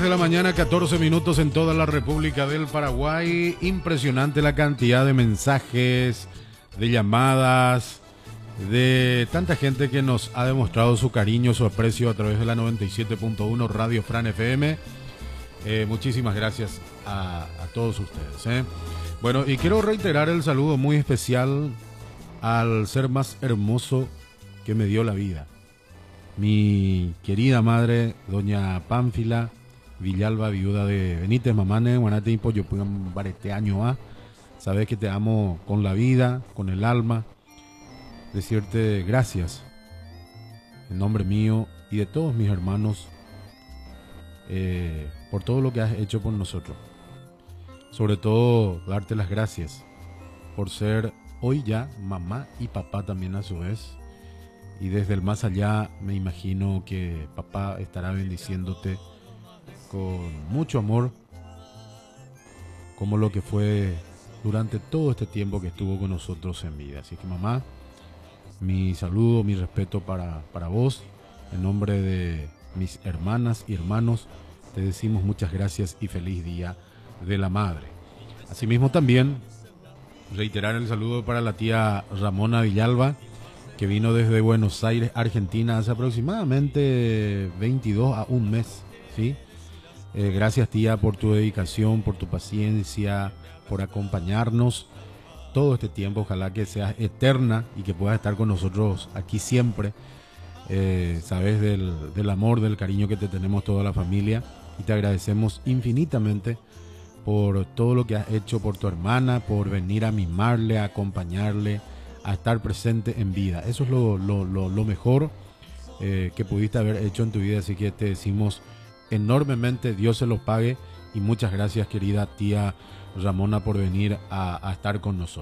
de la mañana, 14 minutos en toda la República del Paraguay. Impresionante la cantidad de mensajes, de llamadas, de tanta gente que nos ha demostrado su cariño, su aprecio a través de la 97.1 Radio Fran FM. Muchísimas gracias a todos ustedes. Bueno, y quiero reiterar el saludo muy especial al ser más hermoso que me dio la vida. Mi querida madre, doña Pánfila Villalba, viuda de Benítez Mamane, Guanate Impo, yo puedo este año. Sabes que te amo con la vida, con el alma. Decirte gracias en nombre mío y de todos mis hermanos por todo lo que has hecho por nosotros. Sobre todo, darte las gracias por ser hoy ya mamá y papá también a su vez. Y desde el más allá me imagino que papá estará bendiciéndote con mucho amor, como lo que fue durante todo este tiempo que estuvo con nosotros en vida. Así que mamá, mi saludo, mi respeto para vos. En nombre de mis hermanas y hermanos, te decimos muchas gracias y feliz Día de la Madre. Asimismo también reiterar el saludo para la tía Ramona Villalba, que vino desde Buenos Aires, Argentina, hace aproximadamente 22 a un mes, ¿sí? Gracias, tía, por tu dedicación, por tu paciencia, por acompañarnos todo este tiempo. Ojalá que seas eterna y que puedas estar con nosotros aquí siempre. Sabes del amor, del cariño que te tenemos toda la familia, y te agradecemos infinitamente por todo lo que has hecho por tu hermana, por venir a mimarle, a acompañarle, a estar presente en vida. Eso es lo mejor que pudiste haber hecho en tu vida. Así que te decimos enormemente, Dios se lo pague, y muchas gracias, querida tía Ramona, por venir a estar con nosotros.